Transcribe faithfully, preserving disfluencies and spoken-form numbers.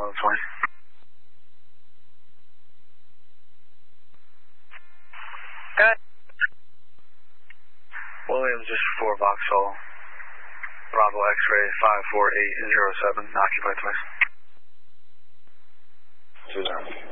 eleven twenty. Good. Williams, just four Vauxhall. Bravo X-ray five four eight zero seven, occupied twice. Two zero.